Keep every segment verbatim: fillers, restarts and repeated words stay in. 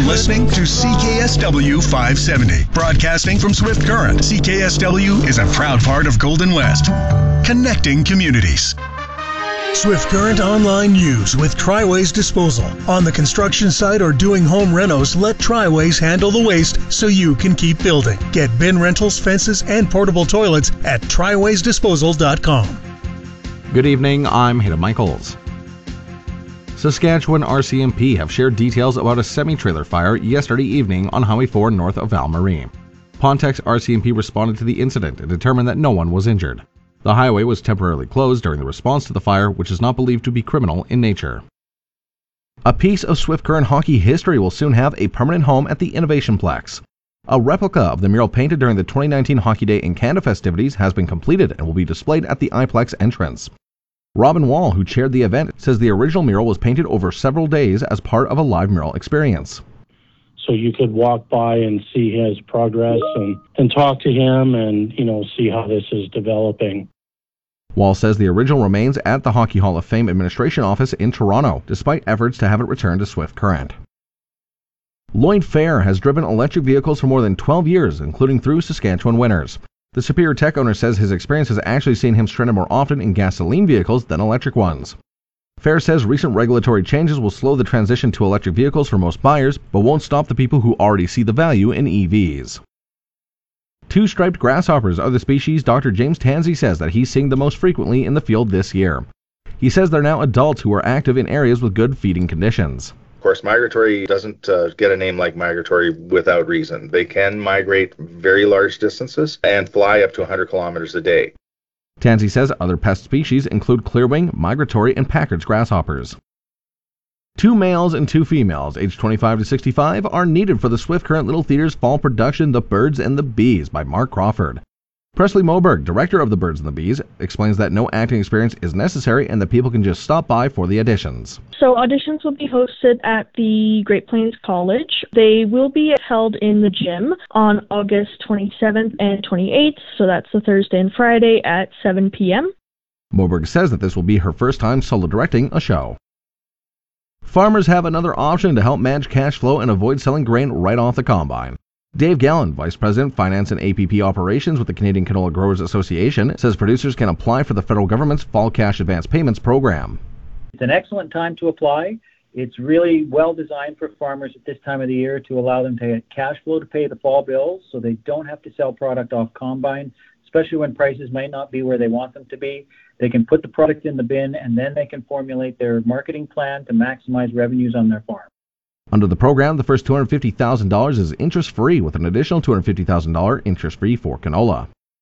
listening to C K S W five seventy, broadcasting from Swift Current. C K S W is a proud part of Golden West, connecting communities. Swift Current Online News with Triways Disposal. On the construction site or doing home renos, let Triways handle the waste so you can keep building. Get bin rentals, fences, and portable toilets at triways disposal dot com. Good evening, I'm Hayden Michaels. Saskatchewan R C M P have shared details about a semi-trailer fire yesterday evening on Highway four north of Val-Marie. Pontex R C M P responded to the incident and determined that no one was injured. The highway was temporarily closed during the response to the fire, which is not believed to be criminal in nature. A piece of Swift Current hockey history will soon have a permanent home at the Innovation Plex. A replica of the mural painted during the twenty nineteen Hockey Day in Canada festivities has been completed and will be displayed at the iPlex entrance. Robin Wall, who chaired the event, says the original mural was painted over several days as part of a live mural experience. So you could walk by and see his progress and, and talk to him and, you know, see how this is developing. Wall says the original remains at the Hockey Hall of Fame Administration Office in Toronto, despite efforts to have it returned to Swift Current. Lloyd Fair has driven electric vehicles for more than twelve years, including through Saskatchewan winters. The Superior Tech owner says his experience has actually seen him stranded more often in gasoline vehicles than electric ones. Fair says recent regulatory changes will slow the transition to electric vehicles for most buyers, but won't stop the people who already see the value in E Vs. Two-striped grasshoppers are the species Doctor James Tansey says that he's seeing the most frequently in the field this year. He says they're now adults who are active in areas with good feeding conditions. Of course, migratory doesn't uh, get a name like migratory without reason. They can migrate very large distances and fly up to one hundred kilometers a day. Tansey says other pest species include clearwing, migratory, and Packard's grasshoppers. Two males and two females, aged twenty-five to sixty-five, are needed for the Swift Current Little Theater's fall production The Birds and the Bees by Mark Crawford. Presley Moberg, director of The Birds and the Bees, explains that no acting experience is necessary and that people can just stop by for the auditions. So auditions will be hosted at the Great Plains College. They will be held in the gym on August twenty-seventh and twenty-eighth, so that's the Thursday and Friday at seven p.m. Moberg says that this will be her first time solo directing a show. Farmers have another option to help manage cash flow and avoid selling grain right off the combine. Dave Gallen, Vice President, Finance and A P P Operations with the Canadian Canola Growers Association, says producers can apply for the federal government's Fall Cash Advance Payments program. It's an excellent time to apply. It's really well designed for farmers at this time of the year to allow them to get cash flow to pay the fall bills so they don't have to sell product off combine, especially when prices might not be where they want them to be. They can put the product in the bin and then they can formulate their marketing plan to maximize revenues on their farm. Under the program, the first two hundred fifty thousand dollars is interest-free, with an additional two hundred fifty thousand dollars interest-free for canola.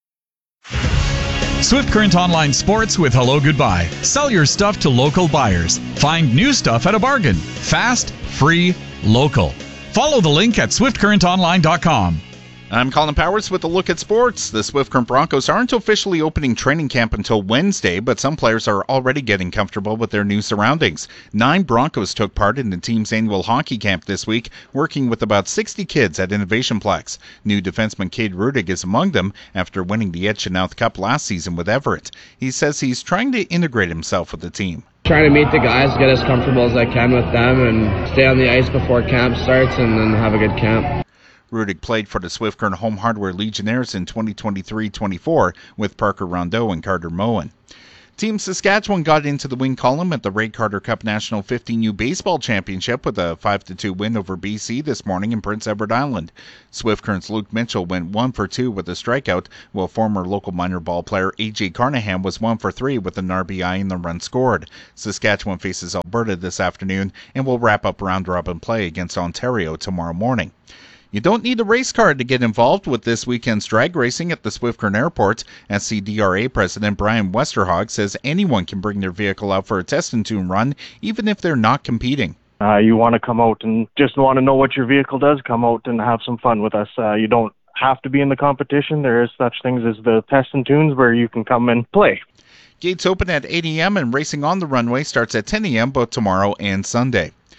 Swift Current Online Sports with Hello Goodbye. Sell your stuff to local buyers. Find new stuff at a bargain. Fast, free, local. Follow the link at swift current online dot com. I'm Colin Powers with a look at sports. The Swift Current Broncos aren't officially opening training camp until Wednesday, but some players are already getting comfortable with their new surroundings. Nine Broncos took part in the team's annual hockey camp this week, working with about sixty kids at Innovation Plex. New defenseman Cade Rudig is among them after winning the Ed Chynoweth Cup last season with Everett. He says he's trying to integrate himself with the team. Trying to meet the guys, get as comfortable as I can with them, and stay on the ice before camp starts, and then have a good camp. Rudig played for the Swift Current Home Hardware Legionnaires in twenty twenty-three twenty-four with Parker Rondeau and Carter Moen. Team Saskatchewan got into the win column at the Ray Carter Cup National fifteen U Baseball Championship with a five to two win over B C this morning in Prince Edward Island. Swift Current's Luke Mitchell went one for two with a strikeout, while former local minor ball player A J Carnahan was one for three with an R B I and the run scored. Saskatchewan faces Alberta this afternoon and will wrap up round-robin play against Ontario tomorrow morning. You don't need a race car to get involved with this weekend's drag racing at the Swift Current Airport. S C D R A President Brian Westerhog says anyone can bring their vehicle out for a test and tune run, even if they're not competing. Uh, you want to come out and just want to know what your vehicle does, come out and have some fun with us. Uh, you don't have to be in the competition. There is such things as the test and tunes where you can come and play. Gates open at eight a.m. and racing on the runway starts at ten a.m. both tomorrow and Sunday.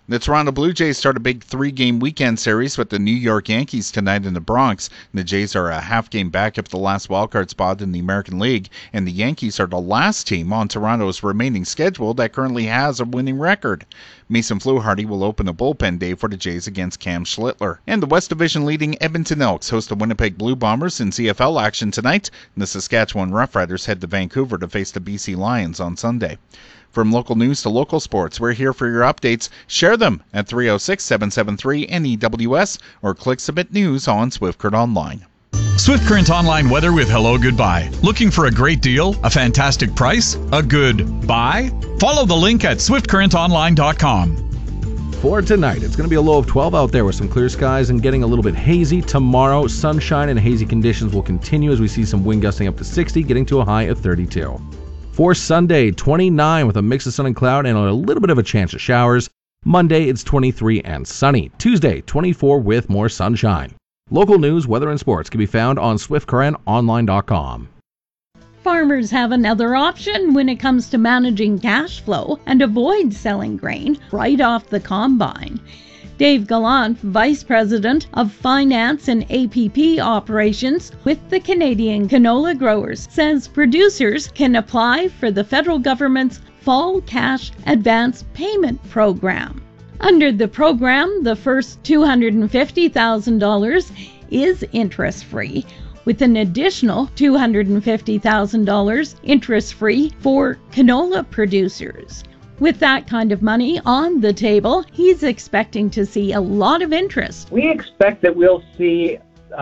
The Toronto Blue Jays start a big three-game weekend series with the New York Yankees tonight in the Bronx. The Jays are a half-game back of the last wildcard spot in the American League, and the Yankees are the last team on Toronto's remaining schedule that currently has a winning record. Mason Fluharty will open the bullpen day for the Jays against Cam Schlittler. And the West Division leading Edmonton Elks host the Winnipeg Blue Bombers in C F L action tonight. And the Saskatchewan Roughriders head to Vancouver to face the B C Lions on Sunday. From local news to local sports, we're here for your updates. Share them at three oh six, seven seven three, N E W S or click Submit News on Swift Current Online. Swift Current Online weather with Hello Goodbye. Looking for a great deal, a fantastic price, a good buy? Follow the link at swift current online dot com. For tonight, it's going to be a low of twelve out there with some clear skies and getting a little bit hazy. Tomorrow, sunshine and hazy conditions will continue as we see some wind gusting up to sixty, getting to a high of thirty-two. For Sunday, twenty-nine with a mix of sun and cloud and a little bit of a chance of showers. Monday, it's twenty-three and sunny. Tuesday, twenty-four with more sunshine. Local news, weather, and sports can be found on swift current online dot com. Farmers have another option when it comes to managing cash flow and avoid selling grain right off the combine. Dave Gallant, Vice President of Finance and A P P Operations with the Canadian Canola Growers, says producers can apply for the federal government's Fall Cash Advance Payment Program. Under the program, the first two hundred fifty thousand dollars is interest-free, with an additional two hundred fifty thousand dollars interest-free for canola producers. With that kind of money on the table, he's expecting to see a lot of interest. We expect that we'll see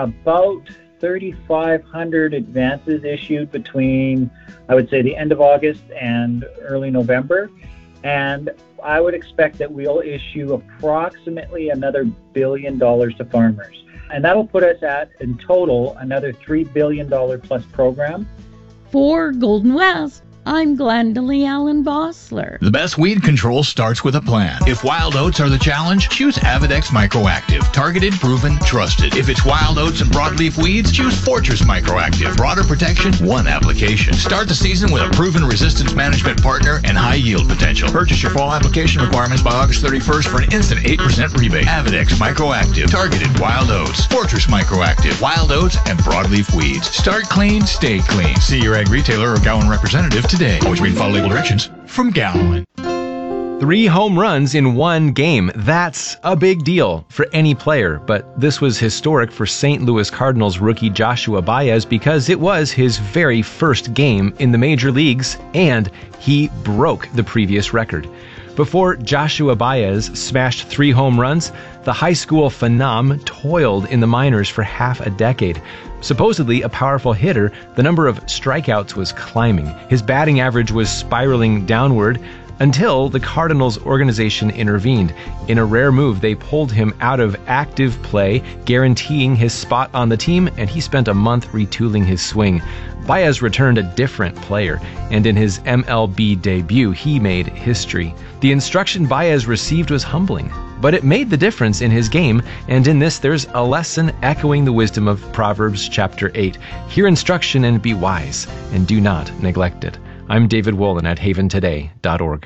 about thirty-five hundred advances issued between, I would say, the end of August and early November. And I would expect that we'll issue approximately another billion dollars to farmers. And that'll put us at, in total, another three billion dollars plus program. For Golden West, I'm Glendalee Allen Bossler. The best weed control starts with a plan. If wild oats are the challenge, choose Avidex Microactive. Targeted, proven, trusted. If it's wild oats and broadleaf weeds, choose Fortress Microactive. Broader protection, one application. Start the season with a proven resistance management partner and high yield potential. Purchase your fall application requirements by August thirty-first for an instant eight percent rebate. Avidex Microactive. Targeted wild oats. Fortress Microactive. Wild oats and broadleaf weeds. Start clean, stay clean. See your ag retailer or Gowan representative today. Always read and follow label directions from Gowan. Three home runs in one game. That's a big deal for any player, but this was historic for Saint Louis Cardinals rookie Joshua Baez because it was his very first game in the major leagues, and he broke the previous record. Before Joshua Baez smashed three home runs, the high school phenom toiled in the minors for half a decade. Supposedly a powerful hitter, the number of strikeouts was climbing. His batting average was spiraling downward until the Cardinals organization intervened. In a rare move, they pulled him out of active play, guaranteeing his spot on the team, and he spent a month retooling his swing. Baez returned a different player, and in his M L B debut, he made history. The instruction Baez received was humbling, but it made the difference in his game, and in this there's a lesson echoing the wisdom of Proverbs chapter eight. Hear instruction and be wise, and do not neglect it. I'm David Wolin at haven today dot org.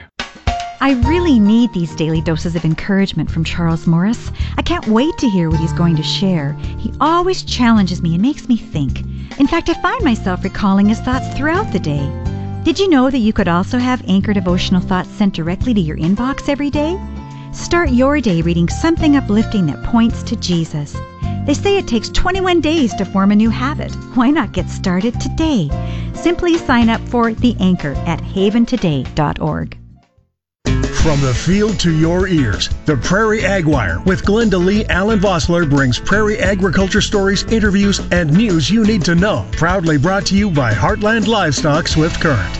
I really need these daily doses of encouragement from Charles Morris. I can't wait to hear what he's going to share. He always challenges me and makes me think. In fact, I find myself recalling his thoughts throughout the day. Did you know that you could also have Anchor devotional thoughts sent directly to your inbox every day? Start your day reading something uplifting that points to Jesus. They say it takes twenty-one days to form a new habit. Why not get started today? Simply sign up for The Anchor at haven today dot org. From the field to your ears, the Prairie Ag Wire with Glendalee Allen Vossler brings prairie agriculture stories, interviews, and news you need to know. Proudly brought to you by Heartland Livestock Swift Current.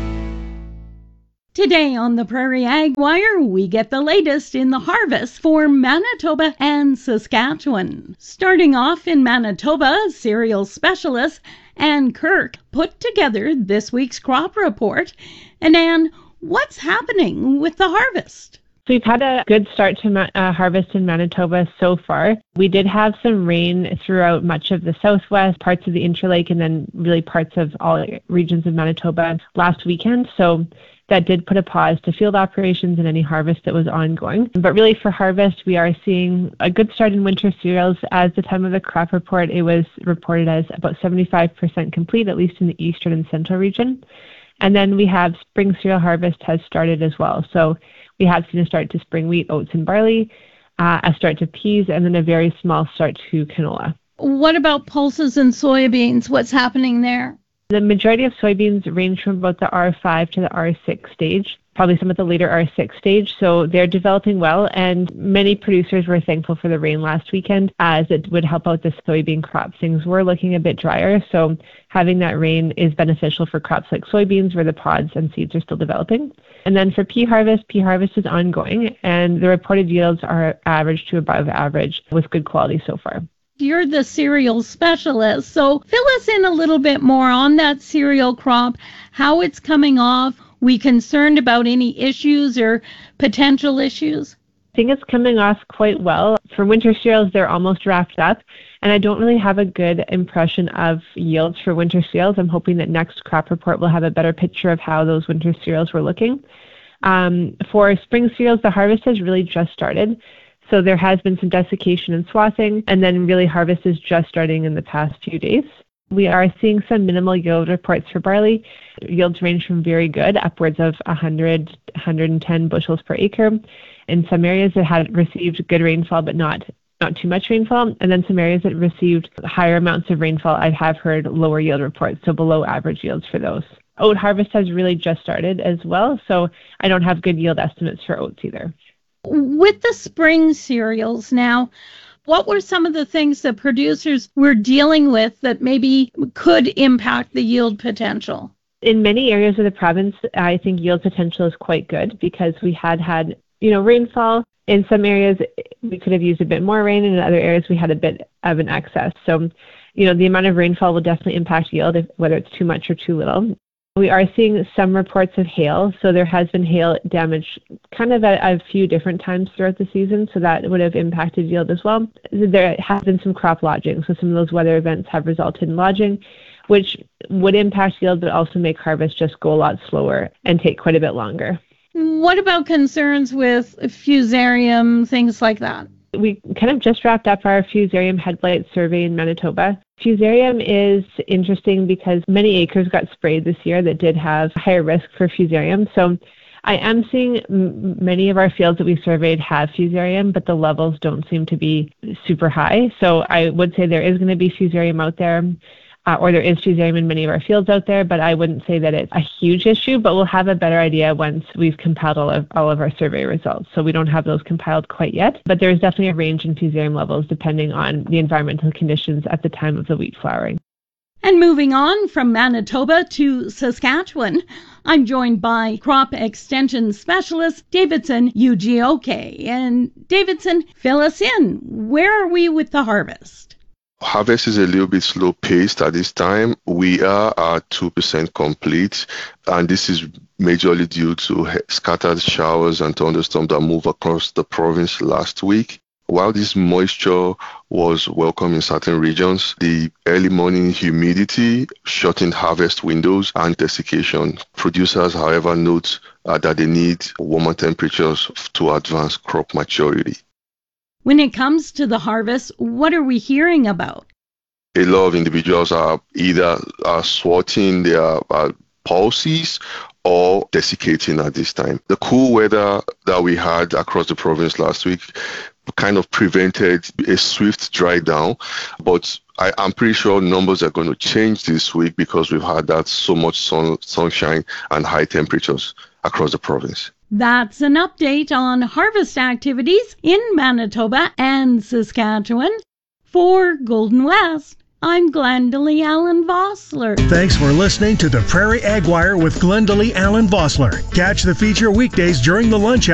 Today on the Prairie Ag Wire, we get the latest in the harvest for Manitoba and Saskatchewan. Starting off in Manitoba, cereal specialist Ann Kirk put together this week's crop report. And Ann, what's happening with the harvest? We've had a good start to ma- uh, harvest in Manitoba so far. We did have some rain throughout much of the southwest, parts of the Interlake, and then really parts of all regions of Manitoba last weekend. So that did put a pause to field operations and any harvest that was ongoing. But really for harvest, we are seeing a good start in winter cereals. As the time of the crop report, it was reported as about seventy-five percent complete, at least in the eastern and central region. And then we have spring cereal harvest has started as well. So we have seen a start to spring wheat, oats, and barley, uh, a start to peas, and then a very small start to canola. What about pulses and soybeans? What's happening there? The majority of soybeans range from about the R five to the R six stage, probably some of the later R six stage. So they're developing well, and many producers were thankful for the rain last weekend as it would help out the soybean crop. Things were looking a bit drier, so having that rain is beneficial for crops like soybeans where the pods and seeds are still developing. And then for pea harvest, pea harvest is ongoing, and the reported yields are average to above average with good quality so far. You're the cereal specialist, so fill us in a little bit more on that cereal crop, how it's coming off. We concerned about any issues or potential issues? I think it's coming off quite well. For winter cereals, they're almost wrapped up, and I don't really have a good impression of yields for winter cereals. I'm hoping that next crop report will have a better picture of how those winter cereals were looking. Um, for spring cereals, the harvest has really just started. So there has been some desiccation and swathing, and then really harvest is just starting in the past few days. We are seeing some minimal yield reports for barley. Yields range from very good, upwards of one hundred, one hundred ten bushels per acre. In some areas that had received good rainfall, but not not too much rainfall. And then some areas that received higher amounts of rainfall, I have heard lower yield reports, so below average yields for those. Oat harvest has really just started as well, so I don't have good yield estimates for oats either. With the spring cereals now, what were some of the things that producers were dealing with that maybe could impact the yield potential? In many areas of the province, I think yield potential is quite good because we had had, you know, rainfall. In some areas, we could have used a bit more rain, and in other areas, we had a bit of an excess. So, you know, the amount of rainfall will definitely impact yield, if, whether it's too much or too little. We are seeing some reports of hail, so there has been hail damage kind of at a few different times throughout the season, so that would have impacted yield as well. There has been some crop lodging, so some of those weather events have resulted in lodging, which would impact yield but also make harvest just go a lot slower and take quite a bit longer. What about concerns with fusarium, things like that? We kind of just wrapped up our fusarium headblight survey in Manitoba. Fusarium is interesting because many acres got sprayed this year that did have higher risk for fusarium. So I am seeing m- many of our fields that we surveyed have fusarium, but the levels don't seem to be super high. So I would say there is going to be fusarium out there. Uh, or there is fusarium in many of our fields out there, but I wouldn't say that it's a huge issue, but we'll have a better idea once we've compiled all of, all of our survey results. So we don't have those compiled quite yet, but there's definitely a range in fusarium levels depending on the environmental conditions at the time of the wheat flowering. And moving on from Manitoba to Saskatchewan, I'm joined by crop extension specialist Davidson Ugioke. And Davidson, fill us in. Where are we with the harvest? Harvest is a little bit slow paced at this time. We are at two percent complete, and this is majorly due to scattered showers and thunderstorms that moved across the province last week. While this moisture was welcome in certain regions, the early morning humidity shortened harvest windows and desiccation. Producers, however, note uh, that they need warmer temperatures to advance crop maturity. When it comes to the harvest, what are we hearing about? A lot of individuals are either are swatting their uh, pulses or desiccating at this time. The cool weather that we had across the province last week kind of prevented a swift dry down, but I, I'm pretty sure numbers are going to change this week because we've had that so much sun, sunshine and high temperatures across the province. That's an update on harvest activities in Manitoba and Saskatchewan. For Golden West, I'm Glendalee Allen Vossler. Thanks for listening to the Prairie Ag Wire with Glendalee Allen Vossler. Catch the feature weekdays during the lunch hour.